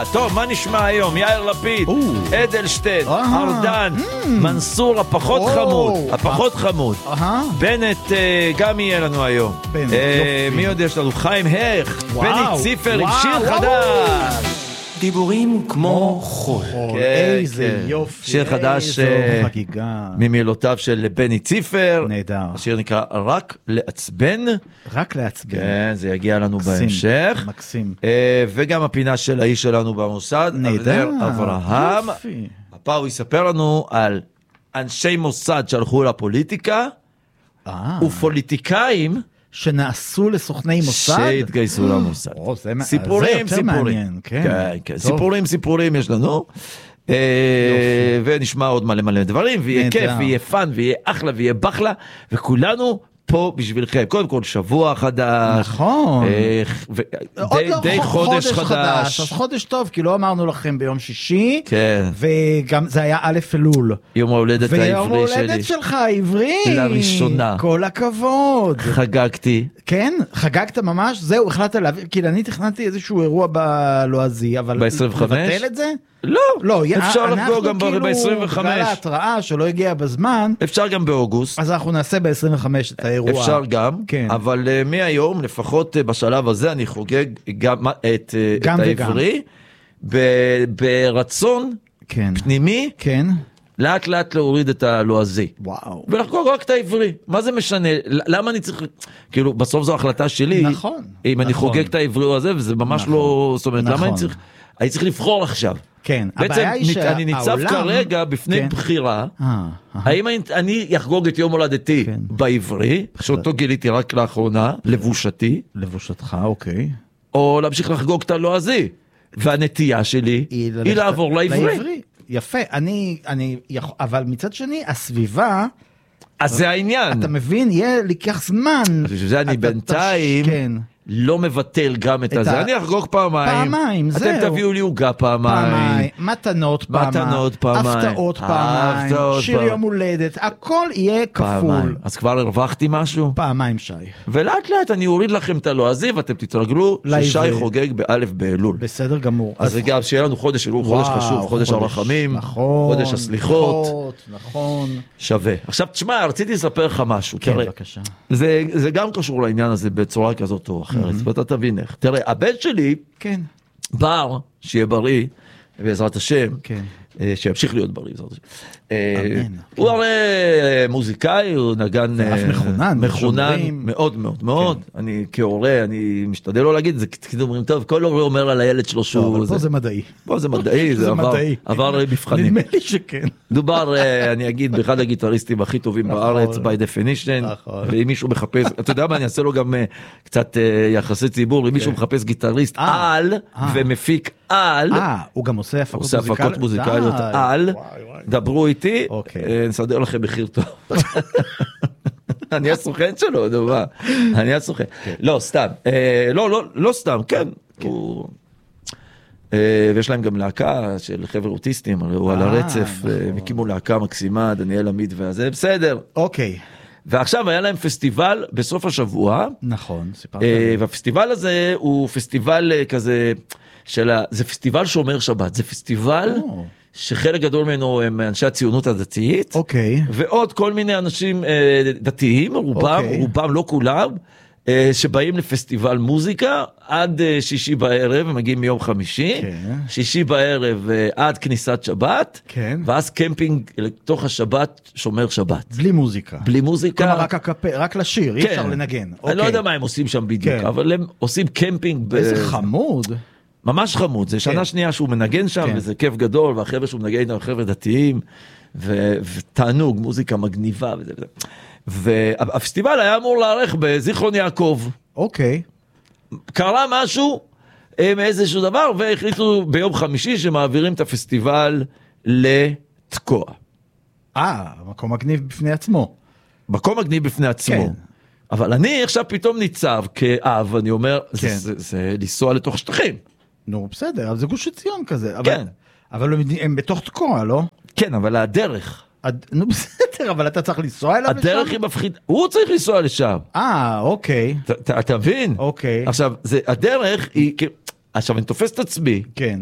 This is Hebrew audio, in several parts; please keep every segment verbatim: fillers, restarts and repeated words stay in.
טוב, מה נשמע היום? יאיר לפיד, אדלשטיין, ארדן, מנסור הפחות חמוד, הפחות חמוד. בנט גם יהיה לנו היום. מי עוד יש לנו? חיים הכט, בני ציפר עם שיר חדש. דיבורים כמו חול. איזה יופי. שיר חדש ממילותיו של בני ציפר. נהדר. השיר נקרא רק לעצבן. רק לעצבן. כן, זה יגיע לנו בהמשך. מקסים. וגם הפינה של האיש שלנו במוסד. נהדר. אברהם. הפעם הוא יספר לנו על אנשי מוסד שהלכו לפוליטיקה. ופוליטיקאים. שנעשו לסוכני מוסד? שהתגייסו למוסד. סיפורים, סיפורים. סיפורים, סיפורים יש לנו. ונשמע עוד מלא מלא דברים, ויהיה כיף, ויהיה פן, ויהיה אחלה, ויהיה בחלה, וכולנו פה בשבילכם. קודם כל, שבוע חדש. נכון. די חודש חדש. אז חודש טוב, כי לא אמרנו לכם ביום שישי. כן. וגם זה היה א' אלול. יום ההולדת העברי שלי. ויום ההולדת שלך העברי. לראשונה. כל הכבוד. חגגתי. כן? חגגת ממש? זהו, החלטת להעביר, כי אני תכננתי איזשהו אירוע בלועזי, אבל... ב-עשרים וחמש? לבטל את זה? לא, לא, אפשר לחגוג גם ב-עשרים וחמש. בגלל ההתראה שלא הגיע בזמן. אפשר גם באוגוסט. אז אנחנו נעשה ב-עשרים וחמש את האירוע. אפשר גם, כן. אבל uh, מהיום, לפחות uh, בשלב הזה, אני חוגג גם את, uh, גם את העברי, ב- ברצון כן. פנימי, כן. לאט לאט להוריד את הלועזי. וואו. ולחגוג רק את העברי. מה זה משנה? למה אני צריך... כאילו, בסוף זו החלטה שלי. נכון. אם נכון. אני חוגג את העברי או הזה, וזה ממש נכון. לא... זאת אומרת, נכון. למה אני צריך... אני צריך לבחור עכשיו. כן. בעצם אני ניצב כרגע בפני בחירה, האם אני אחגוג את יום הולדתי בעברי, שאותו גיליתי רק לאחרונה, לבושתי, לבושתך, אוקיי, או להמשיך לחגוג את הלועזי, והנטייה שלי היא לעבור לעברי. יפה, אני, אני, אבל מצד שני, הסביבה, אז זה העניין. אתה מבין, יהיה לקח זמן. שזה אני בינתיים, כן. לא מבטל גם את הזה. אני אחגוג פעמיים. פעמיים, זהו. אתם תביאו לי עוגה פעמיים. מתנות פעמיים. מתנות פעמיים. הפתעות פעמיים. שיר יום הולדת. הכל יהיה כפול. אז כבר הרווחתי משהו? פעמיים שי. ולאט לאט אני אוריד לכם את הלועזי, ואתם תתרגלו ששי חוגג באלף באלול. בסדר גמור. אז גם שיהיה לנו חודש אלול, חודש חשוב, חודש הרחמים, חודש הסליחות. נכון. שווה. עכשיו תשמע, רציתי לספר לך משהו. כן, בבקשה. זה גם קשור לעניין הזה בצורה כזאת או אחרת. ואתה תבין איך. תראה, הבן שלי, כן. בר, שיהיה בריא, בעזרת השם, כן. שימשיך להיות בריא, בעזרת השם. הוא הרי מוזיקאי, הוא נגן מחונן, מחונן מאוד מאוד מאוד. אני כהורה, אני משתדל לא להגיד, זה כאילו אומרים, טוב, כל הורה אומר על הילד שלו שהוא... אבל פה זה מדעי. פה זה מדעי, זה עבר מבחנים. נדמה לי שכן. דובר, אני אגיד, באחד הגיטריסטים הכי טובים בארץ, by definition, ואם מישהו מחפש, אתה יודע מה, אני אעשה לו גם קצת יחסי ציבור, אם מישהו מחפש גיטריסט על, ומפיק על, הוא גם עושה הפקות מוזיקליות על, דברו איתי, נסדר לכם מחיר טוב. אני הסוכן שלו, דומה. אני הסוכן. לא, סתם. לא, לא סתם, כן. ויש להם גם להקה של חבר'ה אוטיסטים, הוא על הרצף, הם הקימו להקה מקסימה, דניאל עמית והזה, בסדר. אוקיי. ועכשיו היה להם פסטיבל בסוף השבוע. נכון, סיפרת. והפסטיבל הזה הוא פסטיבל כזה, זה פסטיבל שומר שבת, זה פסטיבל שחלק גדול ממנו הם אנשי הציונות הדתית. אוקיי. ועוד כל מיני אנשים דתיים, רובם, רובם לא כולם, שבאים לפסטיבל מוזיקה עד שישי בערב, הם מגיעים מיום חמישי, שישי בערב עד כניסת שבת, ואז קמפינג לתוך השבת שומר שבת. בלי מוזיקה. בלי מוזיקה. כלומר רק הקפה, רק לשיר, אי אפשר לנגן. אני לא יודע מה הם עושים שם בדיוק, אבל הם עושים קמפינג. איזה חמוד. ממש חמוד, זה שנה שנייה שהוא מנגן שם, וזה כיף גדול, והחבר'ה שהוא מנגן איתם, חבר'ה דתיים, ותענוג, מוזיקה מגניבה וזה וזה. והפסטיבל היה אמור לערך בזיכרון יעקב. אוקיי. קרה משהו מאיזשהו דבר, והחליטו ביום חמישי שמעבירים את הפסטיבל לתקוע. אה, מקום מגניב בפני עצמו. מקום מגניב בפני עצמו. כן. אבל אני עכשיו פתאום ניצב כאב, אני אומר, כן. זה, זה, זה לנסוע לתוך שטחים. נו, בסדר, אבל זה גוש עציון כזה. אבל, כן. אבל הם, הם בתוך תקוע, לא? כן, אבל הדרך. הד... נו, בסדר, אבל אתה צריך לנסוע אליו לשם? הדרך היא מפחיד, הוא צריך לנסוע לשם. אה, אוקיי. אתה מבין? אוקיי. עכשיו, זה, הדרך היא, עכשיו, אני תופס את עצמי. כן.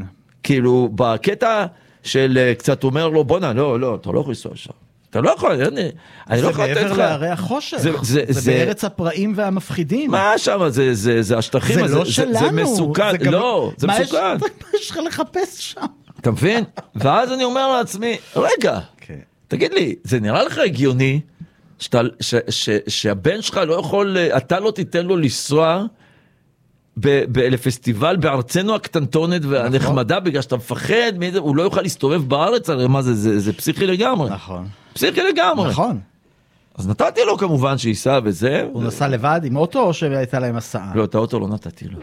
כאילו, בקטע של קצת אומר לו, בונה, לא, לא, אתה לא יכול לנסוע שם. אתה לא יכול, אני, אני לא יכול לתת לך. זה מעבר להרי החושך, זה, זה, זה, זה בארץ הפראים והמפחידים. מה שם, זה, זה, זה השטחים, זה לא זה, שלנו. זה, זה מסוכן, זה לא, זה מה מסוכן. יש, מה יש לך לחפש שם? אתה מבין? ואז אני אומר לעצמי, רגע, okay. תגיד לי, זה נראה לך הגיוני, שאתה, ש, ש, שהבן שלך לא יכול, אתה לא תיתן לו לנסוע, לפסטיבל בארצנו הקטנטונת והנחמדה, בגלל שאתה מפחד, הוא לא יוכל להסתובב בארץ, הרי מה זה, זה, זה פסיכי לגמרי. נכון. פסיכי לגמרי. נכון. אז נתתי לו כמובן שיסע וזה. הוא נסע לבד עם אוטו או שהייתה להם הסעה? לא, את האוטו לא נתתי לו.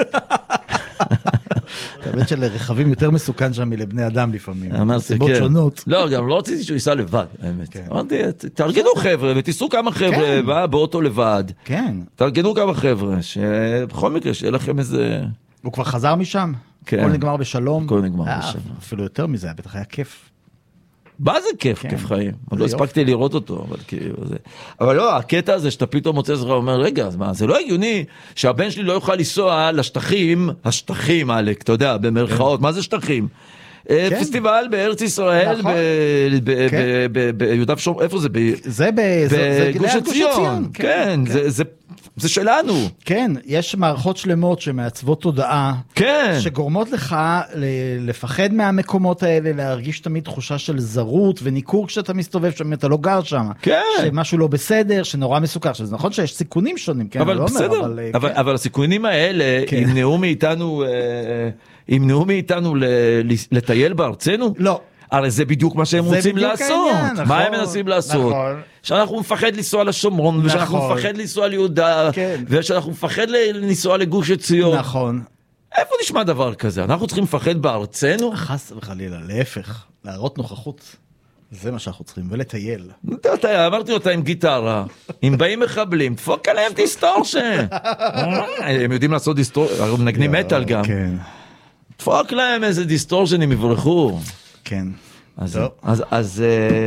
האמת שלרכבים יותר מסוכן שם מלבני אדם לפעמים. סיבות שונות. לא, גם לא רציתי שהוא ייסע לבד, האמת. אמרתי, תארגנו חבר'ה ותיסעו כמה חבר'ה באוטו לבד. כן. תארגנו כמה חבר'ה, שבכל מקרה שיהיה לכם איזה... הוא כבר חזר משם? כן. הכל נגמר בשלום? הכל נגמר בשלום. אפילו יותר מזה, בטח היה כיף. מה זה כיף, כיף חיים? עוד לא הספקתי לראות אותו, אבל כאילו זה... אבל לא, הקטע הזה שאתה פתאום מוצא זרה, אומר, רגע, אז מה, זה לא הגיוני שהבן שלי לא יוכל לנסוע לשטחים, השטחים, אלק, אתה יודע, במרכאות, מה זה שטחים? פסטיבל בארץ ישראל, ביהודה ושומרון, איפה זה? זה בגוש עציון, כן, זה שלנו. כן, יש מערכות שלמות שמעצבות תודעה, שגורמות לך לפחד מהמקומות האלה, להרגיש תמיד תחושה של זרות וניקור כשאתה מסתובב שם, אתה לא גר שם, שמשהו לא בסדר, שנורא מסוכר, שזה נכון שיש סיכונים שונים, אבל בסדר, אבל הסיכונים האלה ימנעו מאיתנו... ימנעו מאיתנו לטייל בארצנו? לא. הרי זה בדיוק מה שהם רוצים לעשות. העניין, מה הם מנסים לעשות? נכון. שאנחנו מפחד לנסוע לשומרון, נכון. ושאנחנו מפחד לנסוע ליהודה, כן. ושאנחנו מפחד לנסוע לגוש עציון. נכון. איפה נשמע דבר כזה? אנחנו צריכים לפחד בארצנו? חס וחלילה, להפך. להראות נוכחות. זה מה שאנחנו צריכים, ולטייל. אמרתי אותה עם גיטרה, אם באים מחבלים, תפוק עליהם דיסטורשן. הם יודעים לעשות דיסטורשן, הם מנגנים מטל גם. כן. תפוק להם איזה דיסטורשן, הם יברחו. כן. אז, אז, אז,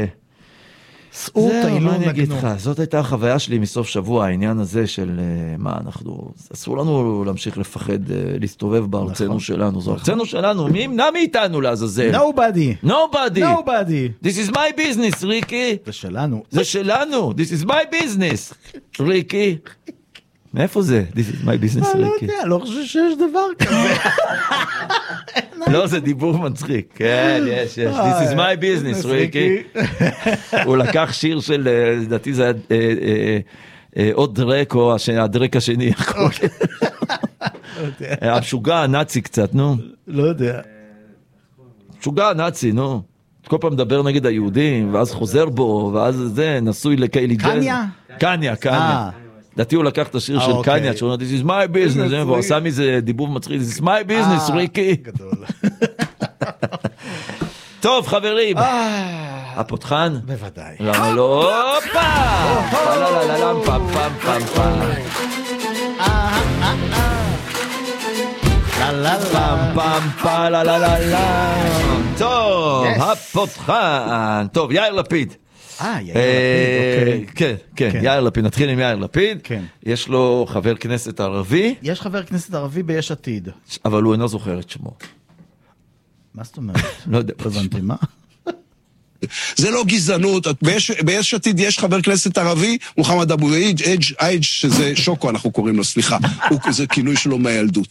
סעו, טיילו, נגנו. זאת הייתה החוויה שלי מסוף שבוע, העניין הזה של מה אנחנו, אסור לנו להמשיך לפחד, להסתובב בארצנו שלנו, זו ארצנו שלנו, מי ימנע מאיתנו לעזאזל? Nobody. Nobody. Nobody. This is my business, ריקי. זה שלנו. זה שלנו. This is my business, ריקי. מאיפה זה? This is my business, ריקי. אני לא יודע, לא חושב שיש דבר כזה. לא, זה דיבור מצחיק. כן, יש, יש. This is my business, ריקי. הוא לקח שיר של, לדעתי זה היה עוד דרק, או הדרק השני. המשוגע הנאצי קצת, נו. לא יודע. משוגע הנאצי, נו. כל פעם מדבר נגד היהודים, ואז חוזר בו, ואז זה, נשוי לקיילי ג'ן. קניה? קניה, קניה. דעתי הוא לקח את השיר של קניה, שהוא אומר, This is my business, והוא עשה מזה דיבוב מצחיק, This is my business, ריקי. גדול. טוב, חברים. הפותחן? בוודאי. למה לא? פעם! פעם, פעם, פעם, פעם, פעם. פעם, פעם, פעם, לה, לה, לה, לה. טוב, הפותחן. טוב, יאיר לפיד. אה, יאיר לפיד, אוקיי. כן, כן, יאיר לפיד, נתחיל עם יאיר לפיד. יש לו חבר כנסת ערבי. יש חבר כנסת ערבי ביש עתיד. אבל הוא אינו זוכר את שמו. מה זאת אומרת? לא יודע. הבנתי, מה? זה לא גזענות, ביש עתיד יש חבר כנסת ערבי, מוחמד אבו עיג', שזה שוקו אנחנו קוראים לו, סליחה, זה כינוי שלו מהילדות.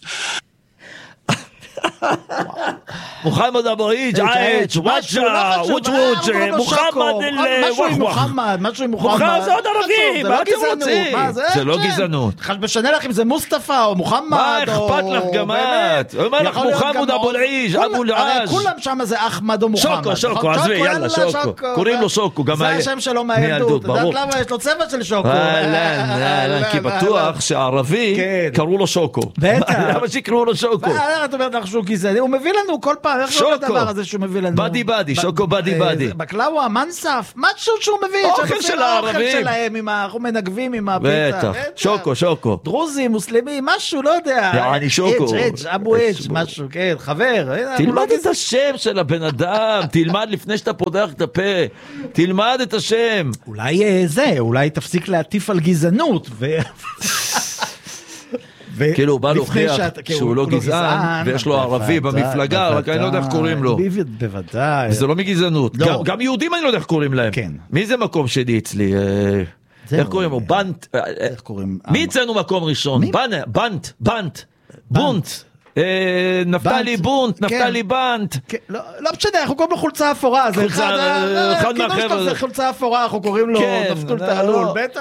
מוחמד אבו עיג', עיג', וואצ'ה, וואץ' וואץ', מוחמד אל משהו עם מוחמד, משהו עם מוחמד. מוחמד זה עוד ערבי, מה אתם רוצים? זה לא גזענות. משנה לך אם זה מוסטפא או מוחמד. מה אכפת לך גם את? הוא אומר לך מוחמד אבו עיג', אבו עיג'. הרי כולם שם זה אחמד או מוחמד. שוקו, שוקו, עזבי, יאללה, שוקו. קוראים לו שוקו. זה השם שלו מהילדות. אתה יודעת למה יש לו צבע של שוקו? כי בטוח שהערבי קראו לו שוקו. בטח. למה שיקראו לו שוקו? את אומרת לך שהוא גזעני, הוא מביא לנו כל פעם, איך לא הדבר הזה שהוא מביא לנו? בדי בדי, שוקו בדי בדי. בקלאווה, מנסף, משהו שהוא מביא. אוכל של הערבים. אוכל שלהם, אנחנו מנגבים עם הפיצה. בטח, שוקו, שוקו. דרוזי, מוסלמי, משהו, לא יודע. יעני שוקו. אבו עיג', משהו, כן, חבר. תלמד את השם של הבן אדם, תלמד לפני שאתה פותח את הפה, תלמד את השם. אולי זה, אולי תפסיק להטיף על גזענות. כאילו הוא בא להוכיח שהוא לא גזען, ויש לו ערבי במפלגה, רק אני לא יודע איך קוראים לו. בוודאי. וזה לא מגזענות. גם יהודים אני לא יודע איך קוראים להם. מי זה מקום שני אצלי? איך קוראים לו? בנט. איך קוראים? מי אצלנו מקום ראשון? בנט, בנט, בונט. נפתלי בונט, נפתלי בנט. לא משנה, אנחנו קוראים לו חולצה אפורה. זה אחד מהחבר'ה. זה חולצה אפורה, אנחנו קוראים לו נפתול תעלול, בטח.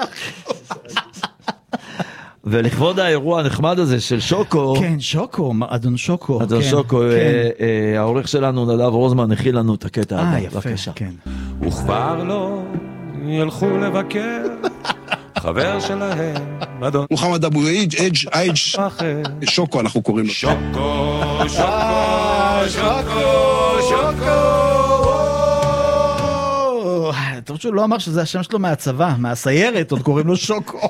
ולכבוד האירוע הנחמד הזה של שוקו. כן, שוקו, אדון שוקו. אדון שוקו, העורך שלנו נדב רוזמן הכיל לנו את הקטע הזה. אה, יפה, כן. וכבר לא ילכו לבקר חבר שלהם, אדון מוחמד אבו עיג' עיג' שוקו אנחנו קוראים לו. שוקו, שוקו, שוקו, שוקו. טוב שהוא לא אמר שזה השם שלו מהצבא, מהסיירת, עוד קוראים לו שוקו.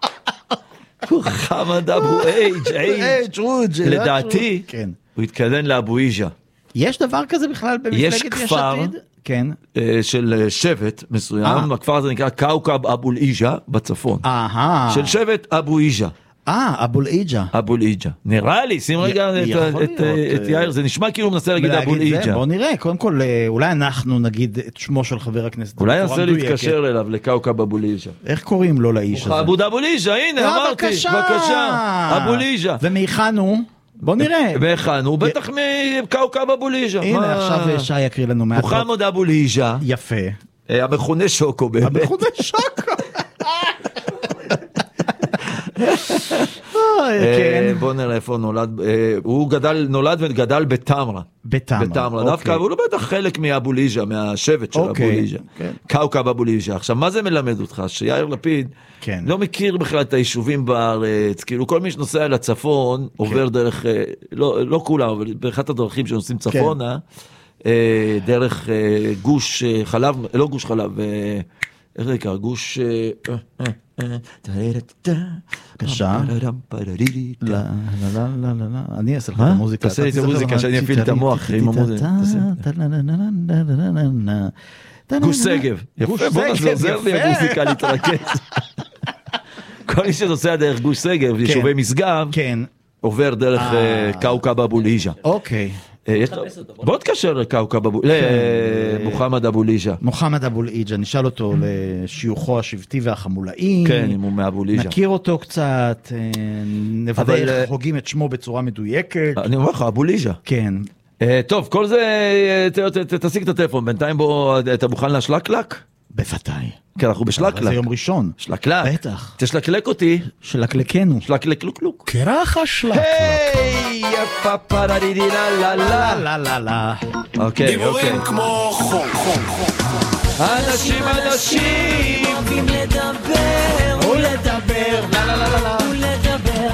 מוחמד אבו עיג' לדעתי הוא התכוון לאבו עיג'ה. יש דבר כזה בכלל במפלגת יש עתיד? יש כפר של שבט מסוים, הכפר הזה נקרא קאוקב אבו עיג'ה בצפון, של שבט אבו עיג'ה. אה, אבו עיג'ה. אבו עיג'ה. נראה לי, שים רגע את יאיר, זה נשמע כאילו הוא מנסה להגיד אבו עיג'ה. בוא נראה, קודם כל, אולי אנחנו נגיד את שמו של חבר הכנסת. אולי ננסה להתקשר אליו, לקאוקב אבו עיג'ה. איך קוראים לו לאיש הזה? אבו אבו עיג'ה, הנה אמרתי, בבקשה. אבו עיג'ה. ומאיכנו? בוא נראה. ואיכנו, הוא בטח מקאוקב אבו עיג'ה. הנה, עכשיו שי יקריא לנו מעט. מוחמד אבו עיג'ה. יפה. המכונה שוקו באמת. המכונה שוקו. בוא נראה איפה נולד, הוא גדל, נולד וגדל בתמרה. בתמרה. דווקא, אבל הוא בטח חלק מאבו עיג'ה, מהשבט של אבו עיג'ה. קאוקב אבו עיג'ה. עכשיו, מה זה מלמד אותך? שיאיר לפיד לא מכיר בכלל את היישובים בארץ, כאילו כל מי שנוסע לצפון עובר דרך, לא כולם, אבל באחת הדרכים שנוסעים צפונה, דרך גוש חלב, לא גוש חלב, איך זה יקרה? גוש... קשה. לא, לא, לא, לא, לא. אני אעשה לך את המוזיקה. תעשה לי את המוזיקה שאני אפעיל את המוח עם המוזיקה. גוש סגב. יפה, בוא נעזור לי המוזיקה להתרכז. כל מי שנוסע דרך גוש סגב, יישובי משגב, עובר דרך קאוקב אבו עיג'ה. אוקיי. בוא תקשר לקאוקב אבו, למוחמד אבו עיג'ה. מוחמד אבו עיג'ה, נשאל אותו לשיוכו השבטי והחמולאי. כן, אם הוא מאבו עיג'ה. נכיר אותו קצת, נוודא איך חוגים את שמו בצורה מדויקת. אני אומר לך, אבו עיג'ה. כן. טוב, כל זה, תשיג את הטלפון, בינתיים בוא, אתה מוכן להשלקלק? בוודאי. כי אנחנו בשלקלק. זה יום ראשון. שלקלק. בטח. תשלקלק אותי. שלקלקנו. שלקלקלוקלוק. קרח השלקלק. היי, יפה פרדידי לה לה לה. לה לה לה. אוקיי, אוקיי. דיבורים כמו חום, חום, חום. אנשים, אנשים. אוהבים לדבר. ולדבר. לה לה לה לה. ולדבר.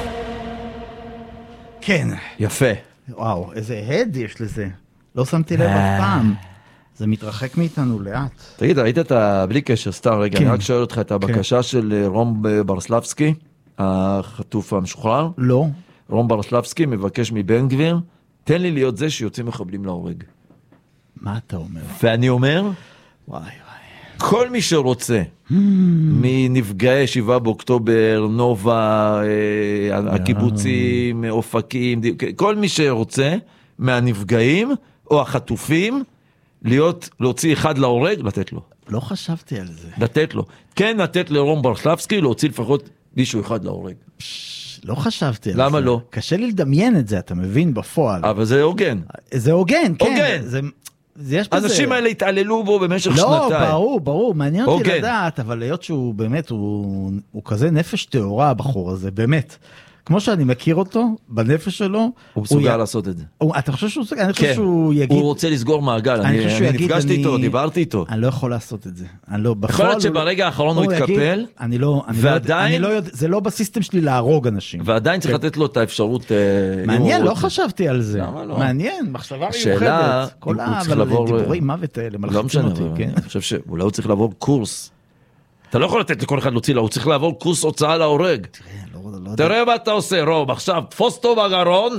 כן. יפה. וואו, איזה הד יש לזה. לא שמתי לב אף פעם. זה מתרחק מאיתנו לאט. תגיד, ראית את ה... בלי קשר, סתם רגע, אני רק שואל אותך את הבקשה של רום ברסלבסקי, החטוף המשוחרר. לא. רום ברסלבסקי מבקש מבן גביר, תן לי להיות זה שיוצאים מחבלים להורג. מה אתה אומר? ואני אומר, וואי וואי. כל מי שרוצה, מנפגעי שבעה באוקטובר, נובה, הקיבוצים, אופקים, כל מי שרוצה, מהנפגעים או החטופים, להיות, להוציא אחד להורג, לתת לו. לא חשבתי על זה. לתת לו. כן, לתת לרום ברסלבסקי, להוציא לפחות מישהו אחד להורג. לא חשבתי על זה. למה לא? קשה לי לדמיין את זה, אתה מבין, בפועל. אבל זה הוגן. זה הוגן, כן. הוגן. זה... יש בזה... אנשים האלה התעללו בו במשך לא, שנתיים. לא, ברור, ברור, מעניין אותי לדעת, אבל להיות שהוא באמת, הוא, הוא כזה נפש תאורה, הבחור הזה, באמת. כמו שאני מכיר אותו, בנפש שלו, הוא מסוגל לעשות את זה. אתה חושב שהוא מסוגל? אני חושב שהוא יגיד... הוא רוצה לסגור מעגל, אני נפגשתי איתו, דיברתי איתו. אני לא יכול לעשות את זה. יכול להיות שברגע האחרון הוא יתקפל, ועדיין... זה לא בסיסטם שלי להרוג אנשים. ועדיין צריך לתת לו את האפשרות... מעניין, לא חשבתי על זה. מעניין, מחשבה מיוחדת. כל הדיבורים מוות האלה, מלחיצים אותי. אני חושב שאולי הוא צריך לעבור קורס. אתה לא יכול לתת לכל אחד להוציא לה, הוא צריך לעבור קורס הוצאה להורג. תראה מה אתה עושה, רוב, עכשיו תפוס טוב הגרון,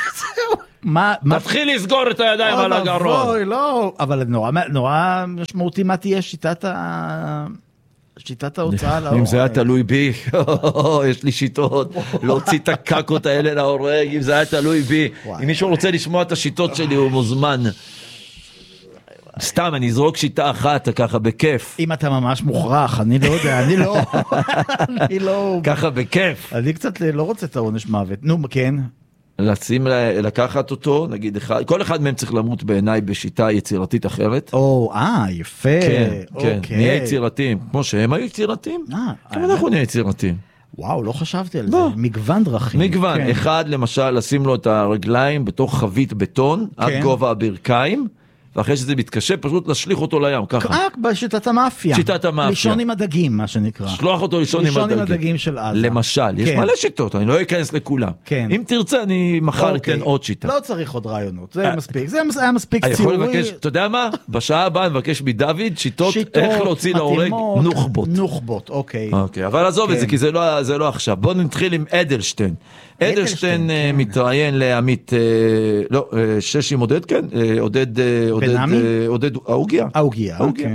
תתחיל לסגור את הידיים על הגרון. לא, אבל נורא משמעותי מה תהיה שיטת שיטת ההוצאה לאור. אם זה היה תלוי בי, יש לי שיטות, להוציא את הקקות האלה להורג, אם זה היה תלוי בי. אם מישהו רוצה לשמוע את השיטות שלי, הוא מוזמן. סתם, אני אזרוק שיטה אחת, ככה, בכיף. אם אתה ממש מוכרח, אני לא יודע, אני לא... אני לא... ככה, בכיף. אני קצת לא רוצה את העונש מוות. נו, כן. לשים, לקחת אותו, נגיד, כל אחד מהם צריך למות בעיניי בשיטה יצירתית אחרת. או, אה, יפה. כן, כן, נהיה יצירתיים. כמו שהם היו יצירתיים, גם אנחנו נהיה יצירתיים. וואו, לא חשבתי על זה. מגוון דרכים. מגוון. אחד, למשל, לשים לו את הרגליים בתוך חבית בטון, עד גובה הברכיים, ואחרי שזה מתקשה, פשוט להשליך אותו לים, ככה. רק בשיטת המאפיה. שיטת המאפיה. לישון עם הדגים, מה שנקרא. שלוח אותו לישון עם הדגים. לישון עם הדגים של עזה. למשל, יש מלא שיטות, אני לא אכנס לכולם. אם תרצה, אני מחר אתן עוד שיטה. לא צריך עוד רעיונות, זה מספיק. זה היה מספיק ציורי. אתה יודע מה? בשעה הבאה נבקש מדוד שיטות איך להוציא להורג נוח'בות. נוח'בות, אוקיי. אבל עזוב את זה, כי זה לא עכשיו. בואו נתחיל עם אדלשטיין. אדלשטיין מתראיין לעמית, לא, שש עם עודד, כן? עודד, עודד, עודד, אהוגיה. אהוגיה, כן.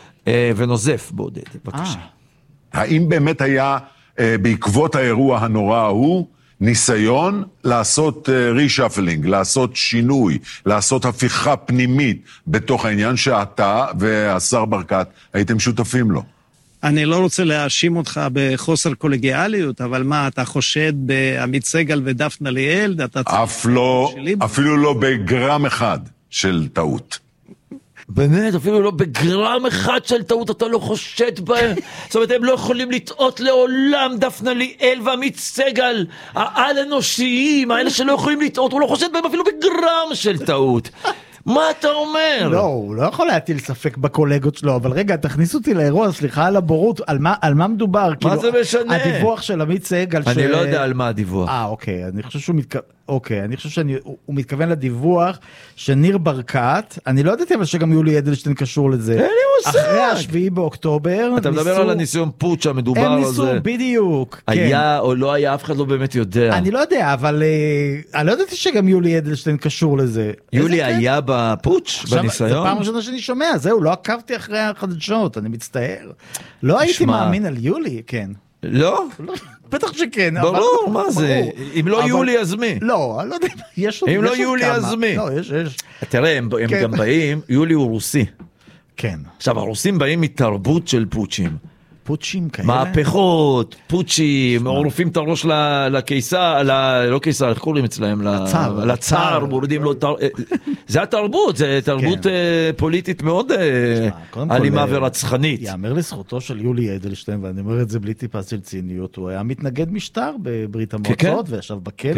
ונוזף בעודד, בבקשה. האם באמת היה, בעקבות האירוע הנורא ההוא, ניסיון לעשות רישאפלינג, לעשות שינוי, לעשות הפיכה פנימית בתוך העניין שאתה והשר ברקת הייתם שותפים לו? אני לא רוצה להאשים אותך בחוסר קולגיאליות, אבל מה, אתה חושד בעמית סגל ודפנה ליאל? אף לא, אפילו לא בגרם אחד של טעות. באמת, אפילו לא בגרם אחד של טעות אתה לא חושד בהם. זאת אומרת, הם לא יכולים לטעות לעולם, דפנה ליאל ועמית סגל, העל אנושיים, האלה שלא יכולים לטעות, הוא לא חושד בהם אפילו בגרם של טעות. מה אתה אומר? לא, הוא לא יכול להטיל ספק בקולגות שלו, אבל רגע, תכניס אותי לאירוע, סליחה על הבורות, על מה, על מה מדובר? מה כאילו, זה משנה? הדיווח של עמית סגל אני ש... לא יודע על מה הדיווח. אה, אוקיי, אני חושב שהוא מתכוון, אוקיי, אני חושב שהוא מתכוון לדיווח שניר ברקת, אני לא ידעתי אבל שגם יולי אדלשטיין קשור לזה. אין לי מושג. אחרי השביעי באוקטובר, אתה מדבר על הניסיון פוטש המדובר על זה. הם ניסו, בדיוק. היה או לא היה, אף אחד לא באמת יודע. אני לא יודע, אבל אני לא ידעתי שגם יולי אדלשטיין קשור לזה. יולי היה בפוטש, בניסיון? זה פעם ראשונה שאני שומע, זהו, לא עקבתי אחרי החדשות, אני מצטער. לא הייתי מאמין על יולי, כן. לא? בטח שכן. ברור, מה זה? אם לא יולי אז מי? לא, אני לא יודע, יש עוד כמה. אם לא יולי אז מי? לא, יש, יש. תראה, הם גם באים, יולי הוא רוסי. כן. עכשיו, הרוסים באים מתרבות של פוצ'ים. פוצ'ים כאלה? מהפכות, פוצ'ים, עורפים את הראש לקיסר, לא קיסר, איך קוראים אצלהם? לצר. לצר, מורידים לו... זה התרבות, זה תרבות פוליטית מאוד אלימה ורצחנית. יאמר לזכותו של יולי אדלשטיין, ואני אומר את זה בלי טיפה של ציניות, הוא היה מתנגד משטר בברית המועצות, וישב בכלא,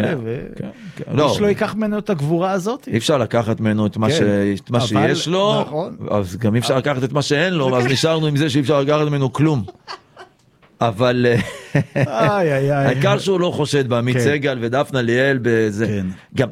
ואיש לא ייקח ממנו את הגבורה הזאת. אי אפשר לקחת ממנו את מה שיש לו, אז גם אי אפשר לקחת את מה שאין לו, אז נשארנו עם זה שאי אפשר לקחת ממנו כלום. אבל העיקר שהוא לא חושד בעמית סגל ודפנה ליאל בזה. גם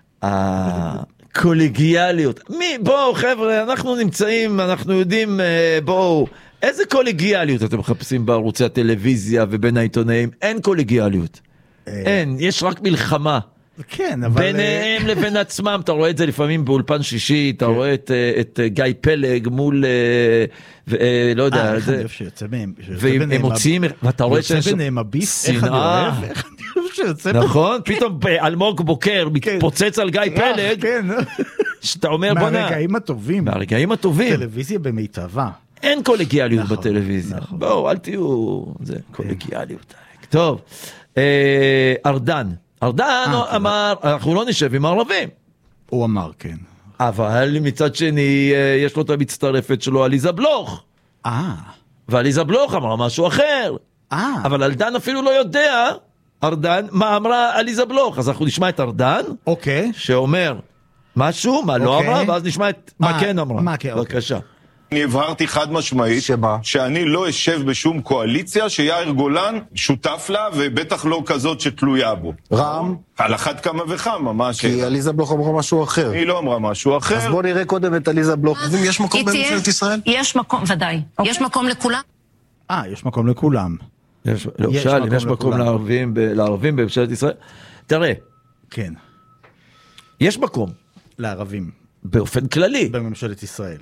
הקולגיאליות. בואו חבר'ה, אנחנו נמצאים, אנחנו יודעים, בואו, איזה קולגיאליות אתם מחפשים בערוצי הטלוויזיה ובין העיתונאים? אין קולגיאליות. אין, יש רק מלחמה. כן, אבל... ביניהם לבין עצמם, אתה רואה את זה לפעמים באולפן שישי, אתה רואה את גיא פלג מול, לא יודע, אה, איך אני אוהב שיוצא ביניהם, והם מוצאים, ואתה רואה שיש שנאה, נכון, פתאום אלמוג בוקר מתפוצץ על גיא פלג, שאתה אומר בוא נע, מהרגעים הטובים, מהרגעים הטובים, טלוויזיה במיטבה, אין קולגיאליות בטלוויזיה, בואו אל תהיו, זה קולגיאליות, טוב, ארדן, ארדן אמר, אנחנו לא נשב עם ערבים. הוא אמר, כן. אבל מצד שני, יש לו את המצטרפת שלו, עליזה בלוך. אה. ועליזה בלוך אמרה משהו אחר. אה. אבל ארדן אפילו לא יודע, ארדן, מה אמרה עליזה בלוך. אז אנחנו נשמע את ארדן, אוקיי. שאומר משהו, מה לא אמרה, ואז נשמע את מה כן אמרה. מה כן, בבקשה. אני הבהרתי חד משמעית שמה? שאני לא אשב בשום קואליציה שיאיר גולן שותף לה, ובטח לא כזאת שתלויה בו. רם? על אחת כמה וכמה, מה השאלה? כי עליזה בלוך אמרה משהו אחר. היא לא אמרה משהו אחר. אז בוא נראה קודם את עליזה בלוך. יש מקום בממשלת ישראל? יש מקום, ודאי. יש מקום לכולם? אה, יש מקום לכולם. יש, לא, שאל, אם יש מקום לערבים, לערבים בממשלת ישראל. תראה. כן. יש מקום. לערבים. באופן כללי. בממשלת ישראל.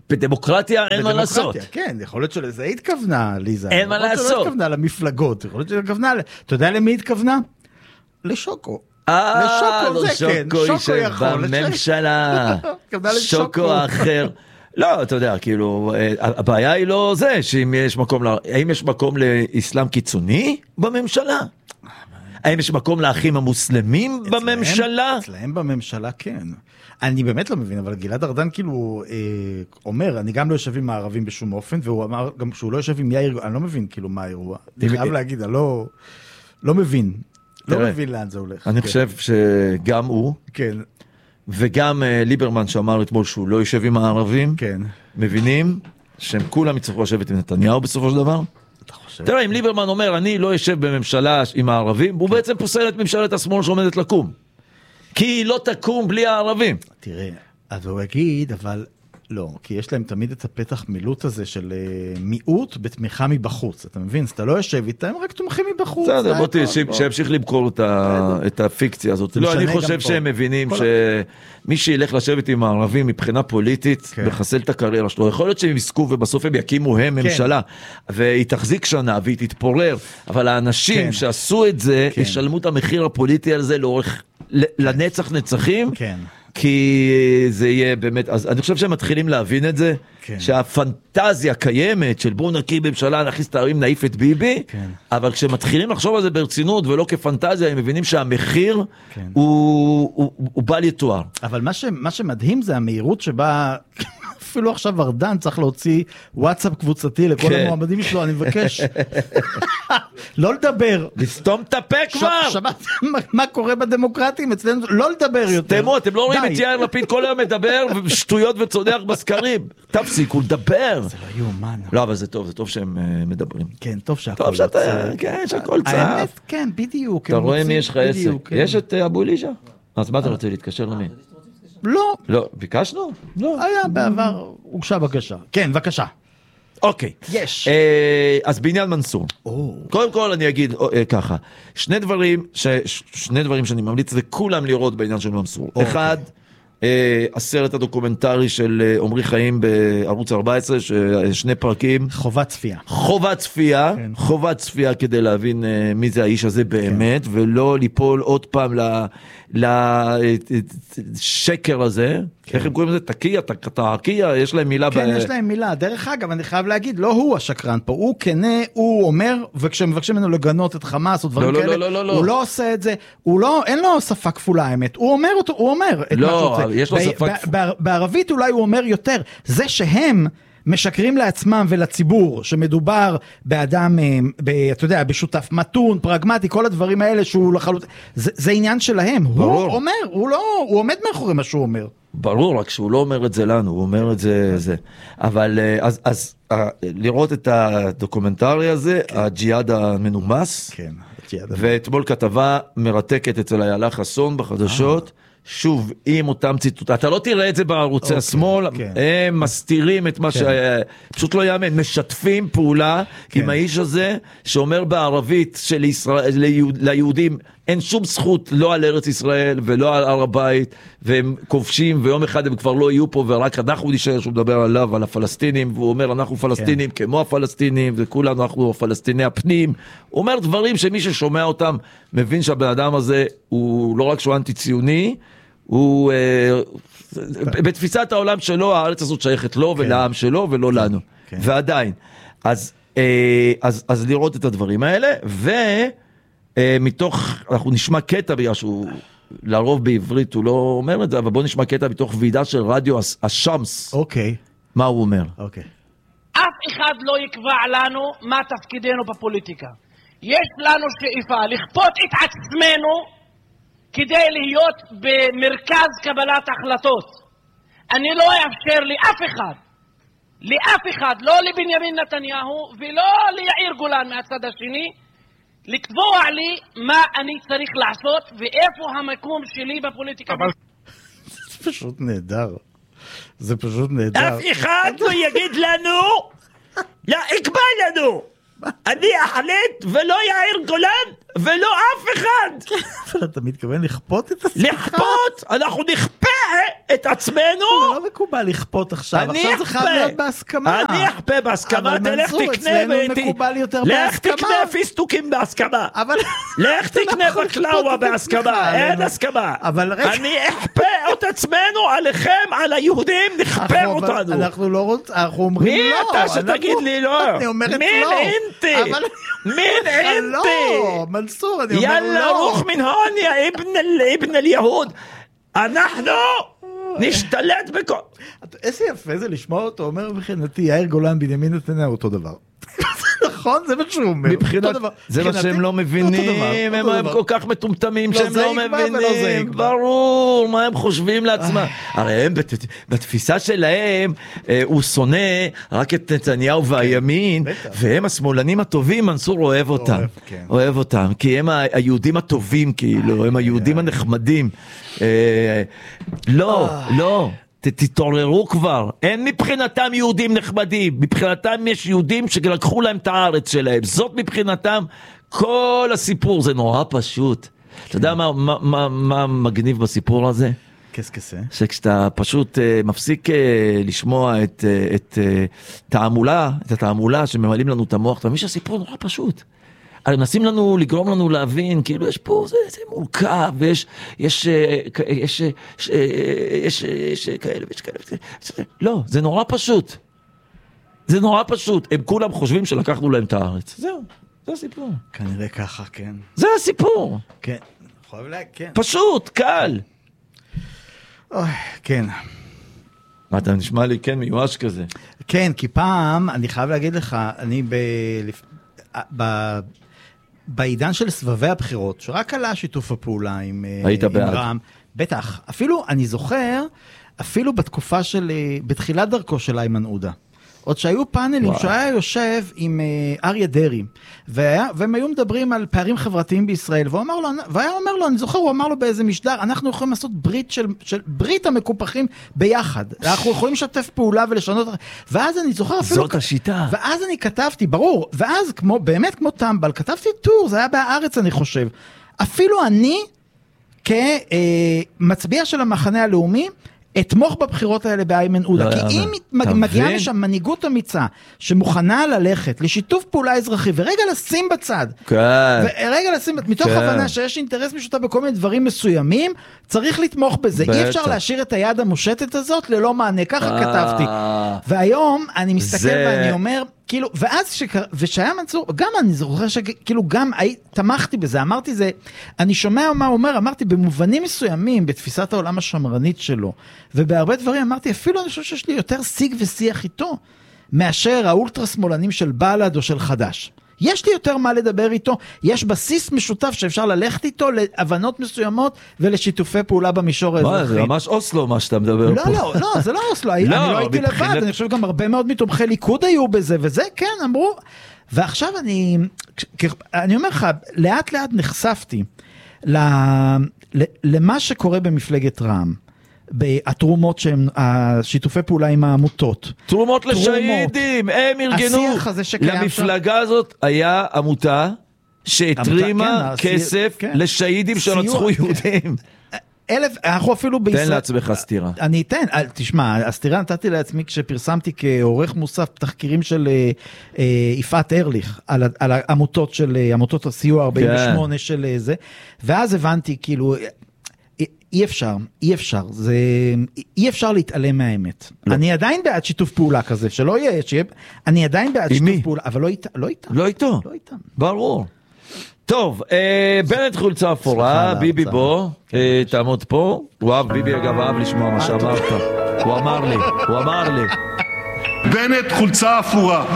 בדמוקרטיה אין מה לעשות. כן, יכול להיות שלזה התכוונה, ליזה. אין מה לעשות. יכול להיות שלא התכוונה למפלגות, יכול להיות שהתכוונה, אתה יודע למי התכוונה? לשוקו. אה, לשוקו יישב בממשלה. שוקו האחר. לא, אתה יודע, כאילו, הבעיה היא לא זה, שאם יש מקום, האם יש מקום לאסלאם קיצוני בממשלה? האם יש מקום לאחים המוסלמים בממשלה? אצלהם בממשלה כן. אני באמת לא מבין, אבל גלעד ארדן כאילו אה, אומר, אני גם לא יושב עם הערבים בשום אופן, והוא אמר גם שהוא לא יושב עם יאיר, אני לא מבין כאילו מה האירוע. אני חייב להגיד, אני לא, לא מבין. לא מבין לאן זה הולך. אני חושב שגם הוא, כן. וגם ליברמן שאמר אתמול שהוא לא יושב עם הערבים, כן. מבינים שהם כולם יצטרכו לשבת עם נתניהו בסופו של דבר. תראה, אם ליברמן אומר, אני לא יושב בממשלה עם הערבים, הוא בעצם פוסל את ממשלת השמאל שעומדת לקום. כי היא לא תקום בלי הערבים. תראה, אז הוא יגיד, אבל לא, כי יש להם תמיד את הפתח מילוט הזה של מיעוט בתמיכה מבחוץ. אתה מבין? אתה לא יושב איתם, הם רק תומכים מבחוץ. בסדר, בוא תראה, שימשיך למכור את הפיקציה הזאת. לא, אני חושב שהם מבינים שמי שילך לשבת עם הערבים מבחינה פוליטית, מחסל את הקריירה שלו. יכול להיות שהם יסקו ובסוף הם יקימו הם ממשלה, והיא תחזיק שנה והיא תתפורר, אבל האנשים שעשו את זה, ישלמו את המחיר הפוליטי על זה לאורך, לנצח נצחים. כן. כי זה יהיה באמת, אז אני חושב שהם מתחילים להבין את זה, כן. שהפנטזיה קיימת של בואו נקים ממשלה, נכניס את הערים, נעיף את ביבי, כן. אבל כשמתחילים לחשוב על זה ברצינות ולא כפנטזיה, הם מבינים שהמחיר כן. הוא, הוא, הוא בל יתואר. אבל מה, ש, מה שמדהים זה המהירות שבה... אפילו עכשיו ארדן צריך להוציא וואטסאפ קבוצתי לכל כן. המועמדים שלו, אני מבקש לא לדבר. לסתום את הפה כבר. שמעת מה קורה בדמוקרטים אצלנו? לא לדבר יותר. סתמו, אתם לא רואים את יאיר לפיד כל היום מדבר ושטויות וצודח בסקרים. תפסיקו לדבר. זה לא יאומן. לא, אבל זה טוב, זה טוב שהם מדברים. כן, טוב שהכל טוב שאתה, כן, שהכל צעף. האמת, כן, בדיוק. אתה רואה מי יש לך עסק. יש את אבו אלישע? אז מה אתה רוצה להתקשר למי? לא. לא, ביקשנו? לא. היה בעבר, הוגשה בקשה. כן, בבקשה. אוקיי. יש. אז בעניין מנסור. קודם כל אני אגיד ככה, שני דברים, שני דברים שאני ממליץ לכולם לראות בעניין של מנסור. אחד, הסרט הדוקומנטרי של עומרי חיים בערוץ ארבע עשרה, שני פרקים. חובת צפייה. חובת צפייה, חובת צפייה כדי להבין מי זה האיש הזה באמת, ולא ליפול עוד פעם לשקר הזה. איך הם קוראים לזה? תקיע, תקיע, יש להם מילה. כן, יש להם מילה. דרך אגב, אני חייב להגיד, לא הוא השקרן פה, הוא כנה, הוא אומר, וכשמבקשים ממנו לגנות את חמאס או דברים כאלה, הוא לא עושה את זה, אין לו שפה כפולה האמת, הוא אומר אותו, הוא אומר את מה שהוא רוצה. יש לו שפה... בערבית אולי הוא אומר יותר, זה שהם משקרים לעצמם ולציבור, שמדובר באדם, אתה יודע, בשותף מתון, פרגמטי, כל הדברים האלה שהוא לחלוטין, זה, זה עניין שלהם. ברור. הוא אומר, הוא לא, הוא עומד מאחורי מה שהוא אומר. ברור, רק שהוא לא אומר את זה לנו, הוא אומר את זה, זה. אבל אז, אז לראות את הדוקומנטרי הזה, כן. הג'יהאד המנומס, כן, ואתמול כתבה מרתקת אצל איילה חסון בחדשות, שוב, עם אותם ציטוט, אתה לא תראה את זה בערוצי okay, השמאל, okay. הם מסתירים את מה okay. שפשוט לא יאמן, משתפים פעולה okay. עם האיש הזה, שאומר בערבית של ישראל, ליהוד, ליהודים, אין שום זכות לא על ארץ ישראל ולא על הר הבית, והם כובשים, ויום אחד הם כבר לא יהיו פה, ורק אנחנו נשאר שהוא מדבר עליו, על הפלסטינים, והוא אומר, אנחנו פלסטינים okay. כמו הפלסטינים, וכולנו אנחנו פלסטיני הפנים, הוא אומר דברים שמי ששומע אותם, מבין שהבן אדם הזה, הוא לא רק שהוא אנטי-ציוני, הוא, בתפיסת העולם שלו, הארץ הזאת שייכת לו ולעם שלו ולא לנו. ועדיין. אז, אז, אז לראות את הדברים האלה, ומתוך, אנחנו נשמע קטע בגלל שהוא, לרוב בעברית הוא לא אומר את זה, אבל בואו נשמע קטע מתוך ועידה של רדיו השמס. אוקיי. מה הוא אומר? אוקיי. אף אחד לא יקבע לנו מה תפקידנו בפוליטיקה. יש לנו שאיפה לכפות את עצמנו כדי להיות במרכז קבלת החלטות. אני לא אאפשר לאף אחד, לאף אחד, לא לבנימין נתניהו ולא ליאיר גולן מהצד השני, לקבוע לי מה אני צריך לעשות ואיפה המקום שלי בפוליטיקה. אבל זה פשוט נהדר. זה פשוט נהדר. אף אחד לא יגיד לנו, לא יקבע לנו. אני אחליט ולא יאיר גולן ולא אף אחד. אבל אתה מתכוון לכפות את עצמך? לכפות, אנחנו נכפה את עצמנו. זה לא מקובל לכפות עכשיו, עכשיו זה חייב להיות בהסכמה. אני אכפה בהסכמה, תלך תקנה לך תקנה פיסטוקים בהסכמה, לך תקנה בקלאווה בהסכמה, אין הסכמה. אני אכפה את עצמנו עליכם, על היהודים, נכפה אותנו. אנחנו לא רוצים, אנחנו אומרים לא. מי אתה שתגיד לי לא? מין אינטי, מין אינטי. מנסור, אני אומר לא. יאללה רוח מן הון יא אבן אל-יהוד, אנחנו נשתלט בכל... איזה יפה זה לשמוע אותו, אומר מבחינתי, יאיר גולן, בנימין נתניהו, אותו דבר. נכון? זה מה שהוא אומר. זה מה שהם לא מבינים, הם כל כך מטומטמים שהם לא מבינים, ברור, מה הם חושבים לעצמם. הרי הם, בתפיסה שלהם, הוא שונא רק את נתניהו והימין, והם השמאלנים הטובים, מנסור אוהב אותם. אוהב אותם, כי הם היהודים הטובים, כאילו, הם היהודים הנחמדים. לא, לא. תתעוררו כבר, אין מבחינתם יהודים נחמדים, מבחינתם יש יהודים שלקחו להם את הארץ שלהם, זאת מבחינתם כל הסיפור, זה נורא פשוט. אתה יודע מה, מה, מה, מה מגניב בסיפור הזה? כסכסה. שכשאתה פשוט uh, מפסיק uh, לשמוע את, uh, את uh, תעמולה, את התעמולה שממלאים לנו את המוח, אתה מבין שהסיפור נורא פשוט. אבל מנסים לנו, לגרום לנו להבין, כאילו יש פה, זה, זה מורכב, ויש, יש, יש, יש, יש, יש כאלה, ויש כאלה, לא, זה נורא פשוט. זה נורא פשוט. הם כולם חושבים שלקחנו להם את הארץ. זהו, זה הסיפור. כנראה ככה, כן. זה הסיפור. כן. חייב לה, כן. פשוט, קל. אוי, כן. מה, אתה נשמע לי, כן, מיואש כזה. כן, כי פעם, אני חייב להגיד לך, אני ב... ב... בעידן של סבבי הבחירות, שרק עלה שיתוף הפעולה עם, עם רם, בטח, אפילו, אני זוכר, אפילו בתקופה של, בתחילת דרכו של איימן עודה, עוד שהיו פאנלים, וואו. שהיה יושב עם uh, אריה דרי, והיה, והם היו מדברים על פערים חברתיים בישראל, והוא אמר לו, והיה אומר לו, אני זוכר, הוא אמר לו באיזה משדר, אנחנו יכולים לעשות ברית של, של ברית המקופחים ביחד, אנחנו יכולים לשתף פעולה ולשנות, ואז אני זוכר אפילו... זאת השיטה. ואז אני כתבתי, ברור, ואז כמו, באמת כמו טמבל, כתבתי טור, זה היה בהארץ אני חושב, אפילו אני, כמצביע של המחנה הלאומי, אתמוך בבחירות האלה באיימן עודה, כי אם מגיעה לשם מנהיגות אמיצה, שמוכנה ללכת לשיתוף פעולה אזרחי, ורגע לשים בצד, ורגע לשים, מתוך הבנה שיש אינטרס משותף בכל מיני דברים מסוימים, צריך לתמוך בזה. אי אפשר להשאיר את היד המושטת הזאת ללא מענה, ככה כתבתי. והיום אני מסתכל ואני אומר, כאילו, ואז שהיה מנסור, גם אני זוכר שכאילו גם תמכתי בזה, אמרתי זה, אני שומע מה הוא אומר, אמרתי במובנים מסוימים, בתפיסת העולם השמרנית שלו, ובהרבה דברים אמרתי, אפילו אני חושב שיש לי יותר שיג ושיח איתו, מאשר האולטרה שמאלנים של בל"ד או של חדש. יש לי יותר מה לדבר איתו, יש בסיס משותף שאפשר ללכת איתו להבנות מסוימות ולשיתופי פעולה במישור האזרחי. זה ממש אוסלו מה שאתה מדבר פה. לא, לא, לא, זה לא אוסלו, אני לא הייתי לבד, אני חושב גם הרבה מאוד מתומכי ליכוד היו בזה, וזה כן, אמרו, ועכשיו אני, אני אומר לך, לאט לאט נחשפתי למה שקורה במפלגת רע"מ. התרומות שהם, השיתופי פעולה עם העמותות. תרומות לשהידים, הם ארגנו. למפלגה הזאת היה עמותה שהתרימה כסף לשהידים שרצחו יהודים. אלף, אנחנו אפילו בישראל... תן לעצמך סתירה. אני אתן, תשמע, הסתירה נתתי לעצמי כשפרסמתי כעורך מוסף תחקירים של יפעת ארליך, על העמותות של, עמותות הסיוע ארבעים ושמונה של זה, ואז הבנתי כאילו... אי אפשר, אי אפשר, זה, אי אפשר להתעלם מהאמת. לא. אני עדיין בעד שיתוף פעולה כזה, שלא יהיה, שיהיה, אני עדיין בעד שיתוף מי? פעולה, אבל לא איתה, לא איתה. לא איתו? לא איתה. ברור. טוב, אה, בנט חולצה אפורה, ביבי בוא, אה, תעמוד פה. הוא אהב, ביבי אגב אהב לשמוע מה שאמרת. הוא אמר לי, הוא אמר לי. בנט חולצה אפורה.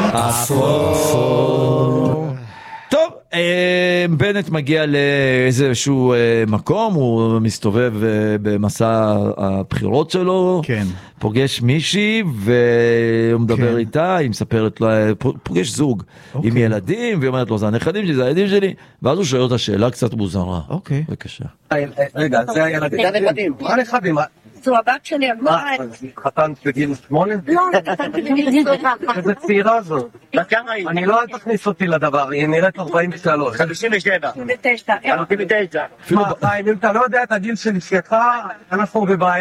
אפור. טוב, בנט מגיע לאיזשהו מקום, הוא מסתובב במסע הבחירות שלו, כן. פוגש מישהי והוא מדבר כן. איתה, היא מספרת לו, פוגש זוג אוקיי. עם ילדים, והיא אומרת לו, זה הנכדים שלי, זה הילדים שלי, ואז הוא שואל אותה שאלה קצת מוזרה. אוקיי. בבקשה. רגע, זה הילדים. זה הנכדים. מה נכדים? זו הבת שלי, מה? חתנת בגיל שמונה? לא, חתנתי בגיל עשרים. איזה צעירה זו. אני לא, אל תכניס אותי לדבר, היא נראית ארבעים ושלוש. חמישים ושבע. חמישים ותשע. חמישים ותשע. מה, חיים, אם אתה לא יודע את הגיל של אשתך, אנחנו בבעיה.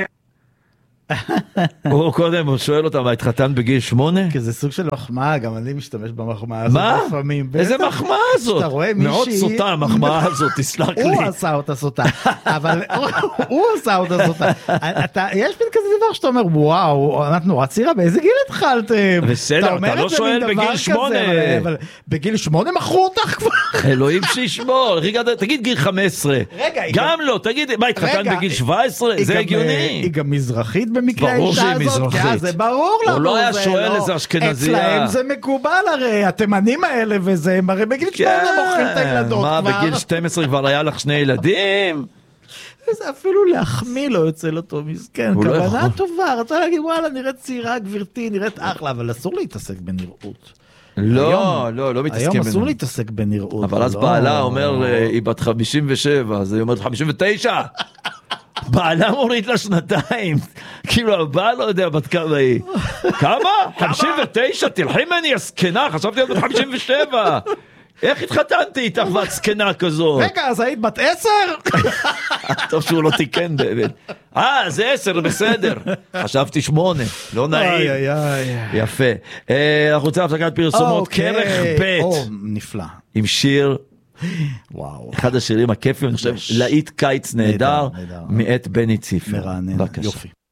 הוא קודם, הוא שואל אותה, מה התחתן בגיל שמונה? כי זה סוג של מחמאה, גם אני משתמש במחמאה הזאת לפעמים. איזה מחמאה הזאת? מאוד סוטה המחמאה הזאת, תסלח לי. הוא עשה אותה סוטה, אבל הוא עשה אותה סוטה. יש בין כזה דבר שאתה אומר, וואו, אנחנו נורא צעירה, באיזה גיל התחלתם? בסדר, אתה לא שואל בגיל שמונה. בגיל שמונה מכרו אותך כבר? אלוהים שישמור, תגיד גיל חמש עשרה. גם לא, תגיד, מה התחתן בגיל שבע עשרה? זה הגיוני. היא גם מזרחית במקרה האישה הזאת, זה ברור לנו. הוא לא היה שואל איזה אשכנזייה. אצלהם זה מקובל הרי, התימנים האלה וזה, הם הרי בגיל שמונה מוכרים את הילדות כבר. מה, בגיל שתים עשרה כבר היה לך שני ילדים? זה אפילו להחמיא לו יוצא לו טוב מסכן, כוונה טובה, רצה להגיד וואלה נראית צעירה גברתי, נראית אחלה, אבל אסור להתעסק בנראות. לא, לא, לא מתעסקים בנראות. היום אסור להתעסק בנראות. אבל אז בעלה אומר, היא בת חמישים ושבע, אז היא אומרת חמישים ותשע. בעלה מוריד לה שנתיים, כאילו הבעל לא יודע בת כמה היא. כמה? חמישים ותשע? תלכי ממני הסקנה, חשבתי על בת חמישים ושבע. איך התחתנתי איתך ואת סקנה כזאת? רגע, אז היית בת עשר? טוב שהוא לא תיקן באמת. אה, זה עשר, בסדר. חשבתי שמונה, לא נעים. יפה. אנחנו רוצים הפסקת פרסומות, כרך ב' נפלא. עם שיר וואו. אחד השירים הכיפים, אני חושב, להיט קיץ נהדר, מאת בני ציפר. מרענן, יופי.